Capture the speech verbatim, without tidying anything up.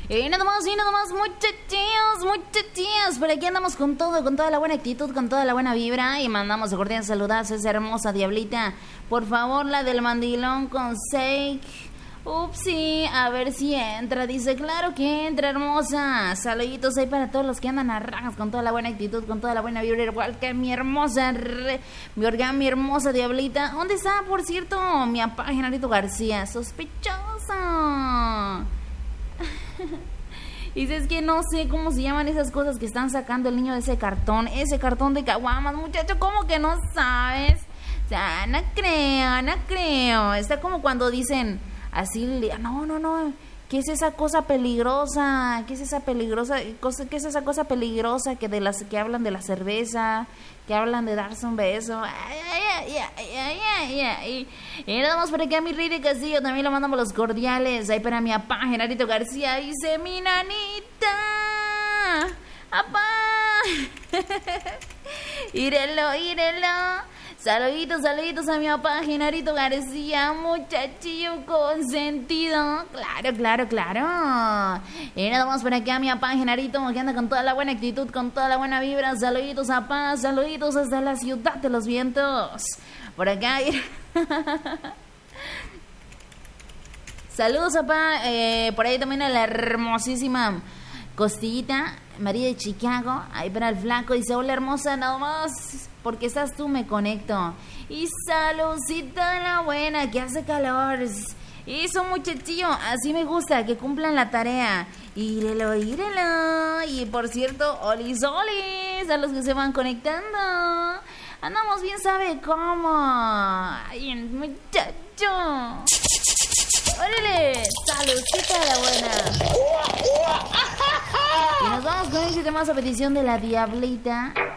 Y nada más, y nada más, muchachos, muchachos. Por aquí andamos con todo, con toda la buena actitud, con toda la buena vibra. Y mandamos a cordiales saludos a esa hermosa diablita. Por favor, la del mandilón con Seik. Upsi, a ver si entra. Dice, claro que entra, hermosa. Saluditos ahí para todos los que andan a rajas con toda la buena actitud, con toda la buena vibra. Igual que mi hermosa, re, mi orgán, mi hermosa diablita. ¿Dónde está, por cierto, mi apá Genarito García? Sospechosa. Y es que no sé cómo se llaman esas cosas que están sacando el niño de ese cartón. Ese cartón de caguamas, muchacho, ¿cómo que no sabes? O sea, no creo, no creo. Está como cuando dicen así, no, no, no, ¿qué es esa cosa peligrosa? ¿Qué es esa peligrosa cosa? ¿Qué es esa cosa peligrosa que de las que hablan de la cerveza? Que hablan de darse un beso. Ay, ay, ay, ay, ay, ay, ay. Y nada más por aquí a mi Riri Castillo también le mandamos los cordiales. Ahí para mi apá Genarito García. Dice mi nanita, apá. Írelo, írelo. Saluditos, saluditos a mi papá Genarito García, muchachillo consentido. Claro, claro, claro. Y nada más por aquí a mi papá Genarito, que anda con toda la buena actitud, con toda la buena vibra. Saluditos, papá, saluditos desde la ciudad de los vientos. Por acá. Saludos, papá. Eh, por ahí también a la hermosísima Costillita, María de Chicago. Ahí para el flaco. Dice, hola hermosa, nada más porque estás tú me conecto. Y saludcita la buena, que hace calor. Eso, muchachillo, así me gusta, que cumplan la tarea. Írelo, írelo. Y por cierto, olis, olis, a los que se van conectando. Andamos bien, ¿sabe cómo? Ay, muchacho. ¡Órale! ¡Saludcita la buena! Y nos vamos con ese tema a petición de la diablita.